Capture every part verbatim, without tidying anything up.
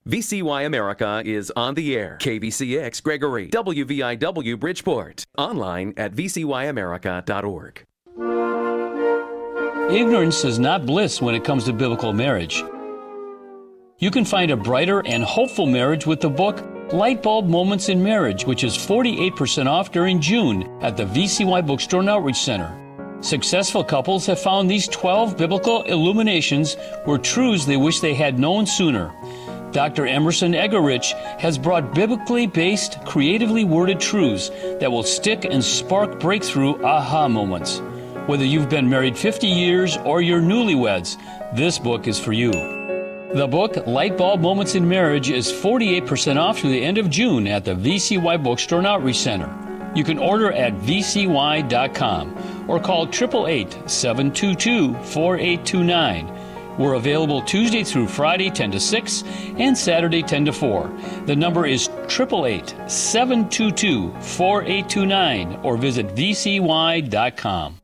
V C Y America is on the air. K V C X Gregory, W V I W Bridgeport. Online at v c y america dot org. Ignorance is not bliss when it comes to biblical marriage. You can find a brighter and hopeful marriage with the book Lightbulb Moments in Marriage, which is forty-eight percent off during June at the V C Y Bookstore and Outreach Center. Successful couples have found these twelve biblical illuminations were truths they wish they had known sooner. Doctor Emerson Egerich has brought biblically based, creatively worded truths that will stick and spark breakthrough aha moments. Whether you've been married fifty years or you're newlyweds, this book is for you. The book, Lightbulb Moments in Marriage, is forty-eight percent off through the end of June at the V C Y Bookstore and Outreach Center. You can order at v c y dot com or call eight eight eight, seven two two, four eight two nine. We're available Tuesday through Friday, ten to six, and Saturday, ten to four. The number is eight eight eight, seven two two, four eight two nine or visit v c y dot com.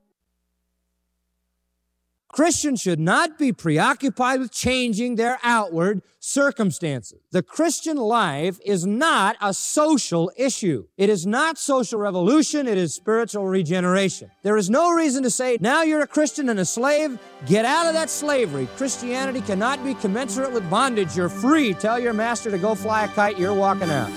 Christians should not be preoccupied with changing their outward circumstances. The Christian life is not a social issue. It is not social revolution. It is spiritual regeneration. There is no reason to say, now you're a Christian and a slave, get out of that slavery. Christianity cannot be commensurate with bondage. You're free. Tell your master to go fly a kite. You're walking out.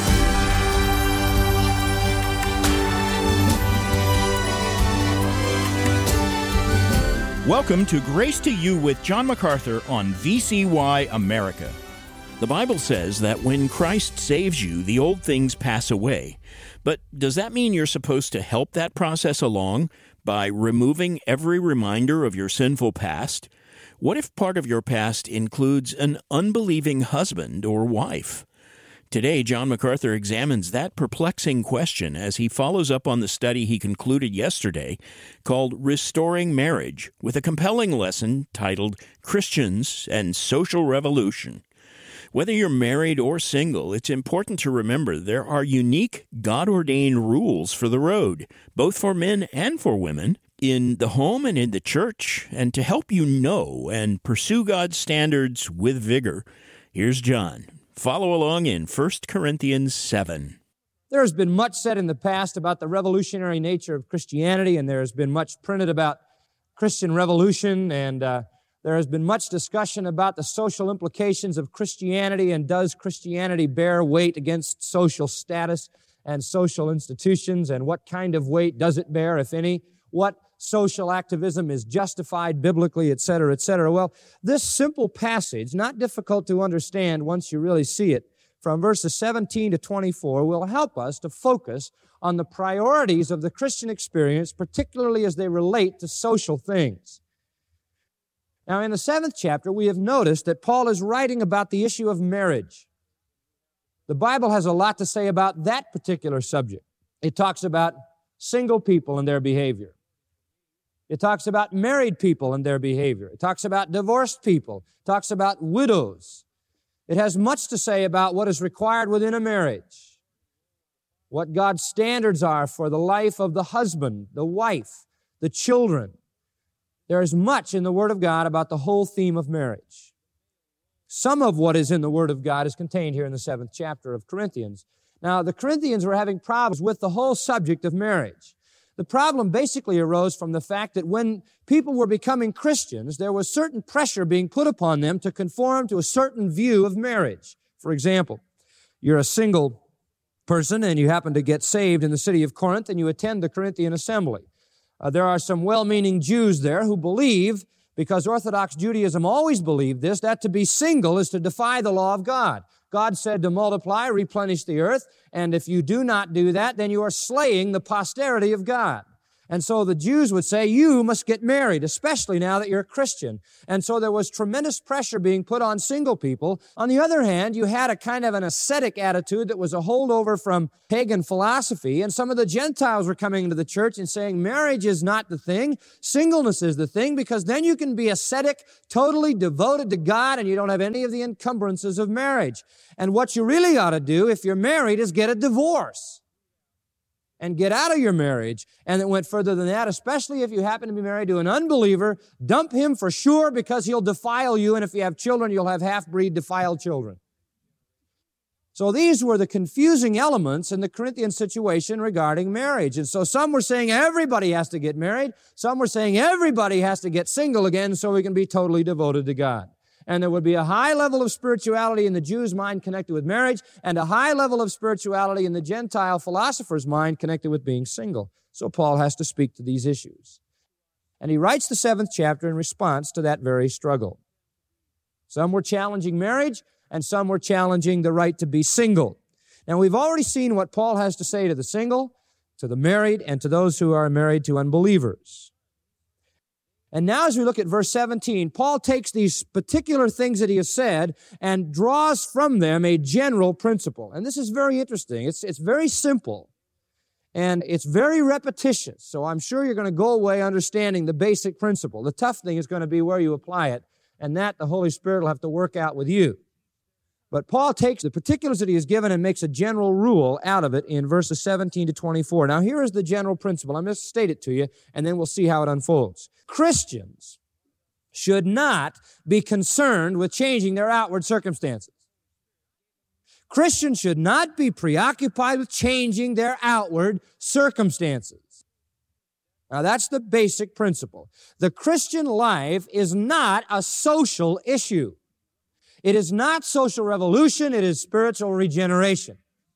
Welcome to Grace to You with John MacArthur on V C Y America. The Bible says that when Christ saves you, the old things pass away. But does that mean you're supposed to help that process along by removing every reminder of your sinful past? What if part of your past includes an unbelieving husband or wife? Today, John MacArthur examines that perplexing question as he follows up on the study he concluded yesterday called Restoring Marriage, with a compelling lesson titled Christians and Social Revolution. Whether you're married or single, it's important to remember there are unique, God-ordained rules for the road, both for men and for women, in the home and in the church, and to help you know and pursue God's standards with vigor. Here's John. Follow along in First Corinthians seven. There has been much said in the past about the revolutionary nature of Christianity, and there has been much printed about Christian revolution, and uh, there has been much discussion about the social implications of Christianity, and does Christianity bear weight against social status and social institutions, and what kind of weight does it bear, if any? What social activism is justified biblically, et cetera, et cetera. Well, this simple passage, not difficult to understand once you really see it, from verses seventeen to twenty-four, will help us to focus on the priorities of the Christian experience, particularly as they relate to social things. Now, in the seventh chapter, we have noticed that Paul is writing about the issue of marriage. The Bible has a lot to say about that particular subject. It talks about single people and their behavior. It talks about married people and their behavior. It talks about divorced people. It talks about widows. It has much to say about what is required within a marriage, what God's standards are for the life of the husband, the wife, the children. There is much in the Word of God about the whole theme of marriage. Some of what is in the Word of God is contained here in the seventh chapter of Corinthians. Now, the Corinthians were having problems with the whole subject of marriage. The problem basically arose from the fact that when people were becoming Christians, there was certain pressure being put upon them to conform to a certain view of marriage. For example, you're a single person and you happen to get saved in the city of Corinth and you attend the Corinthian assembly. Uh, there are some well-meaning Jews there who believe, because Orthodox Judaism always believed this, that to be single is to defy the law of God. God said to multiply, replenish the earth, and if you do not do that, then you are slaying the posterity of God. And so the Jews would say, you must get married, especially now that you're a Christian. And so there was tremendous pressure being put on single people. On the other hand, you had a kind of an ascetic attitude that was a holdover from pagan philosophy. And some of the Gentiles were coming into the church and saying, marriage is not the thing, singleness is the thing, because then you can be ascetic, totally devoted to God, and you don't have any of the encumbrances of marriage. And what you really ought to do if you're married is get a divorce and get out of your marriage. And it went further than that, especially if you happen to be married to an unbeliever. Dump him for sure, because he'll defile you, and if you have children, you'll have half-breed defiled children. So these were the confusing elements in the Corinthian situation regarding marriage. And so some were saying everybody has to get married. Some were saying everybody has to get single again so we can be totally devoted to God. And there would be a high level of spirituality in the Jew's mind connected with marriage and a high level of spirituality in the Gentile philosopher's mind connected with being single. So Paul has to speak to these issues. And he writes the seventh chapter in response to that very struggle. Some were challenging marriage, and some were challenging the right to be single. Now, we've already seen what Paul has to say to the single, to the married, and to those who are married to unbelievers. And now as we look at verse seventeen, Paul takes these particular things that he has said and draws from them a general principle. And this is very interesting. It's, it's very simple, and it's very repetitious. So I'm sure you're going to go away understanding the basic principle. The tough thing is going to be where you apply it, and that the Holy Spirit will have to work out with you. But Paul takes the particulars that he has given and makes a general rule out of it in verses seventeen to twenty-four. Now, here is the general principle. I'm going to state it to you, and then we'll see how it unfolds. Christians should not be concerned with changing their outward circumstances. Christians should not be preoccupied with changing their outward circumstances. Now, that's the basic principle. The Christian life is not a social issue. It is not social revolution, it is spiritual regeneration.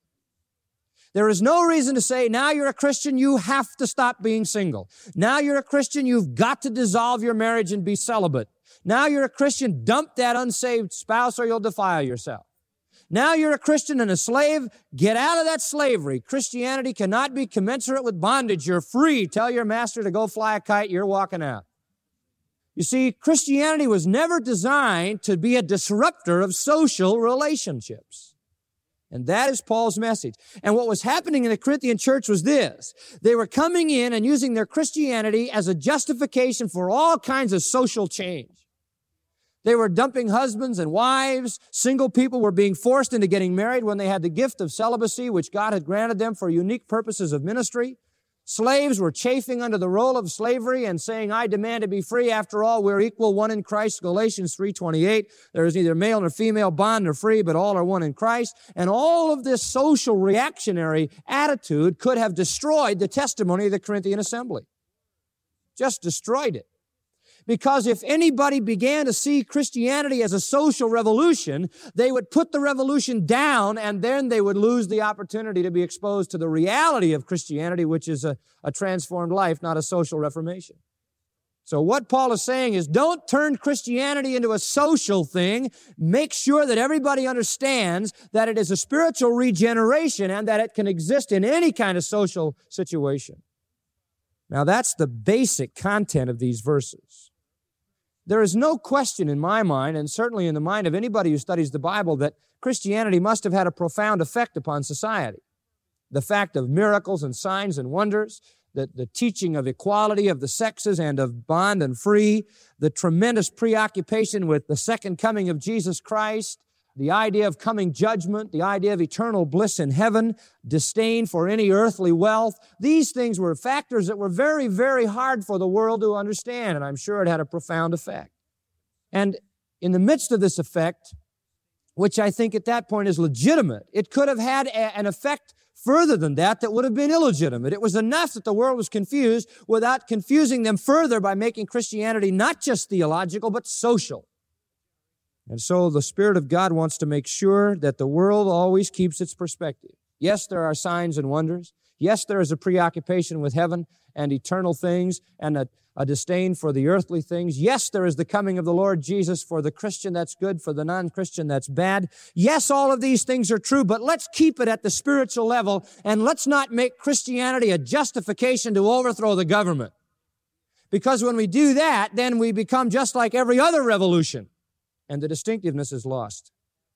There is no reason to say, now you're a Christian, you have to stop being single. Now you're a Christian, you've got to dissolve your marriage and be celibate. Now you're a Christian, dump that unsaved spouse or you'll defile yourself. Now you're a Christian and a slave, get out of that slavery. Christianity cannot be commensurate with bondage. You're free. Tell your master to go fly a kite, you're walking out. You see, Christianity was never designed to be a disruptor of social relationships. And that is Paul's message. And what was happening in the Corinthian church was this. They were coming in and using their Christianity as a justification for all kinds of social change. They were dumping husbands and wives. Single people were being forced into getting married when they had the gift of celibacy, which God had granted them for unique purposes of ministry. Slaves were chafing under the role of slavery and saying, I demand to be free. After all, we're equal, one in Christ. Galatians three twenty-eight. There is neither male nor female, bond nor free, but all are one in Christ. And all of this social reactionary attitude could have destroyed the testimony of the Corinthian assembly. Just destroyed it. Because if anybody began to see Christianity as a social revolution, they would put the revolution down and then they would lose the opportunity to be exposed to the reality of Christianity, which is a, a transformed life, not a social reformation. So what Paul is saying is don't turn Christianity into a social thing. Make sure that everybody understands that it is a spiritual regeneration and that it can exist in any kind of social situation. Now that's the basic content of these verses. There is no question in my mind, and certainly in the mind of anybody who studies the Bible, that Christianity must have had a profound effect upon society. The fact of miracles and signs and wonders, the, the teaching of equality of the sexes and of bond and free, the tremendous preoccupation with the second coming of Jesus Christ, the idea of coming judgment, the idea of eternal bliss in heaven, disdain for any earthly wealth. These things were factors that were very, very hard for the world to understand, and I'm sure it had a profound effect. And in the midst of this effect, which I think at that point is legitimate, it could have had a, an effect further than that that would have been illegitimate. It was enough that the world was confused without confusing them further by making Christianity not just theological, but social. And so the Spirit of God wants to make sure that the world always keeps its perspective. Yes, there are signs and wonders. Yes, there is a preoccupation with heaven and eternal things and a, a disdain for the earthly things. Yes, there is the coming of the Lord Jesus. For the Christian, that's good. For the non-Christian, that's bad. Yes, all of these things are true, but let's keep it at the spiritual level and let's not make Christianity a justification to overthrow the government. Because when we do that, then we become just like every other revolution. And the distinctiveness is lost.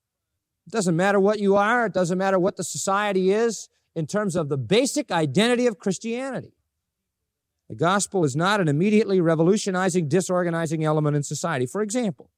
It doesn't matter what you are. It doesn't matter what the society is in terms of the basic identity of Christianity. The gospel is not an immediately revolutionizing, disorganizing element in society. For example,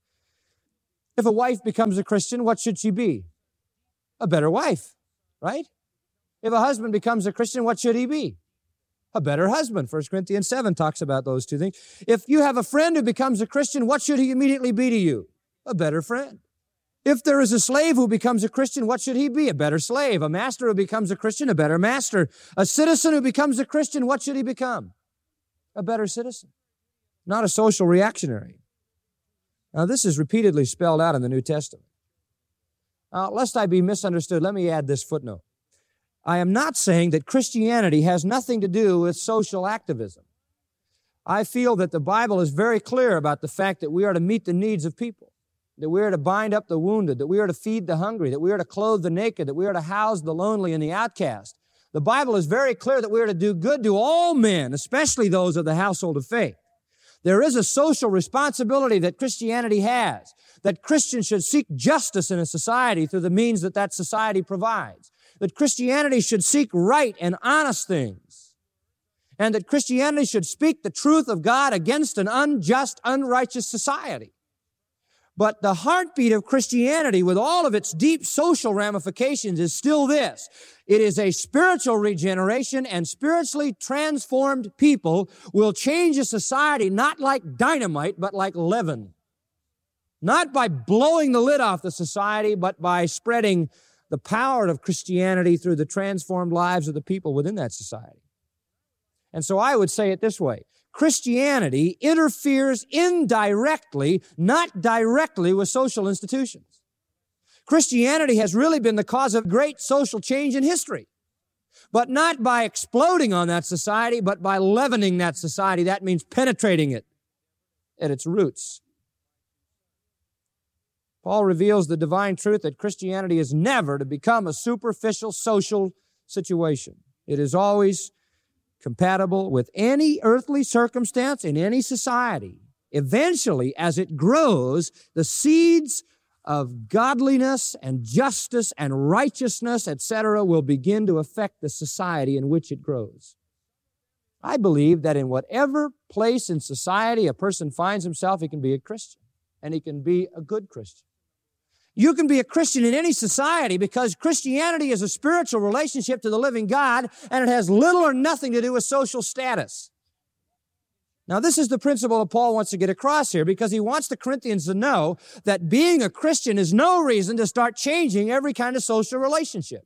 if a wife becomes a Christian, what should she be? A better wife, right? If a husband becomes a Christian, what should he be? A better husband. First Corinthians seven talks about those two things. If you have a friend who becomes a Christian, what should he immediately be to you? A better friend. If there is a slave who becomes a Christian, what should he be? A better slave. A master who becomes a Christian, a better master. A citizen who becomes a Christian, what should he become? A better citizen. Not a social reactionary. Now, this is repeatedly spelled out in the New Testament. Now, lest I be misunderstood, let me add this footnote. I am not saying that Christianity has nothing to do with social activism. I feel that the Bible is very clear about the fact that we are to meet the needs of people, that we are to bind up the wounded, that we are to feed the hungry, that we are to clothe the naked, that we are to house the lonely and the outcast. The Bible is very clear that we are to do good to all men, especially those of the household of faith. There is a social responsibility that Christianity has, that Christians should seek justice in a society through the means that that society provides, that Christianity should seek right and honest things, and that Christianity should speak the truth of God against an unjust, unrighteous society. But the heartbeat of Christianity, with all of its deep social ramifications, is still this. It is a spiritual regeneration, and spiritually transformed people will change a society not like dynamite, but like leaven. Not by blowing the lid off the society, but by spreading the power of Christianity through the transformed lives of the people within that society. And so I would say it this way. Christianity interferes indirectly, not directly, with social institutions. Christianity has really been the cause of great social change in history, but not by exploding on that society, but by leavening that society. That means penetrating it at its roots. Paul reveals the divine truth that Christianity is never to become a superficial social situation. It is always compatible with any earthly circumstance in any society. Eventually, as it grows, the seeds of godliness and justice and righteousness, et cetera, will begin to affect the society in which it grows. I believe that in whatever place in society a person finds himself, he can be a Christian, and he can be a good Christian. You can be a Christian in any society because Christianity is a spiritual relationship to the living God, and it has little or nothing to do with social status. Now, this is the principle that Paul wants to get across here, because he wants the Corinthians to know that being a Christian is no reason to start changing every kind of social relationship.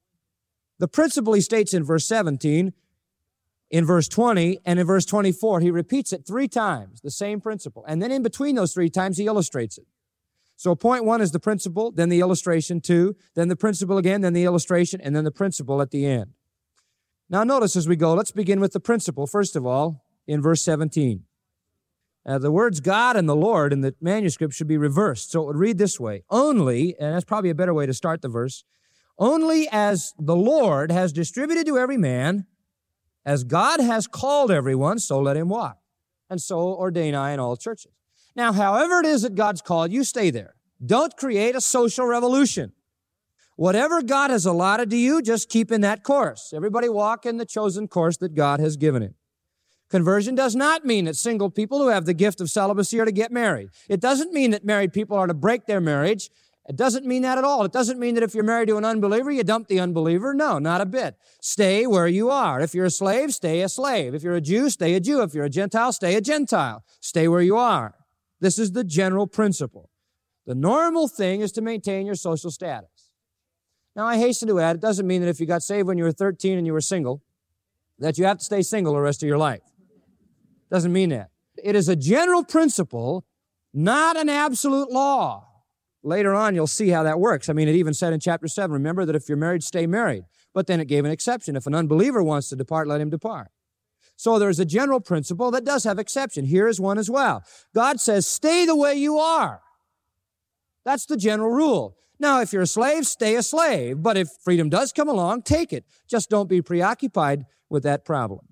The principle he states in verse seventeen, in verse twenty, and in verse twenty-four. He repeats it three times, the same principle. And then in between those three times, he illustrates it. So point one is the principle, then the illustration, two, then the principle again, then the illustration, and then the principle at the end. Now notice as we go, let's begin with the principle, first of all, in verse seventeen. Uh, the words God and the Lord in the manuscript should be reversed. So it would read this way, only, and that's probably a better way to start the verse, only as the Lord has distributed to every man, as God has called everyone, so let him walk. And so ordain I in all churches. Now, however it is that God's called, you stay there. Don't create a social revolution. Whatever God has allotted to you, just keep in that course. Everybody walk in the chosen course that God has given him. Conversion does not mean that single people who have the gift of celibacy are to get married. It doesn't mean that married people are to break their marriage. It doesn't mean that at all. It doesn't mean that if you're married to an unbeliever, you dump the unbeliever. No, not a bit. Stay where you are. If you're a slave, stay a slave. If you're a Jew, stay a Jew. If you're a Gentile, stay a Gentile. Stay where you are. This is the general principle. The normal thing is to maintain your social status. Now, I hasten to add, it doesn't mean that if you got saved when you were thirteen and you were single, that you have to stay single the rest of your life. Doesn't mean that. It is a general principle, not an absolute law. Later on, you'll see how that works. I mean, it even said in chapter seven, remember that if you're married, stay married. But then it gave an exception. If an unbeliever wants to depart, let him depart. So there's a general principle that does have exception. Here is one as well. God says, stay the way you are. That's the general rule. Now, if you're a slave, stay a slave. But if freedom does come along, take it. Just don't be preoccupied with that problem.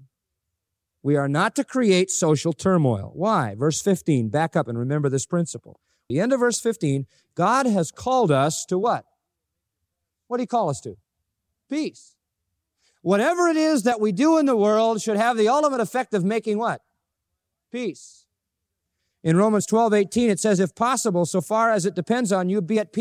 We are not to create social turmoil. Why? Verse fifteen, back up and remember this principle. The end of verse fifteen, God has called us to what? What did he call us to? Peace. Whatever it is that we do in the world should have the ultimate effect of making what? Peace. In Romans twelve eighteen, it says, if possible, so far as it depends on you, be at peace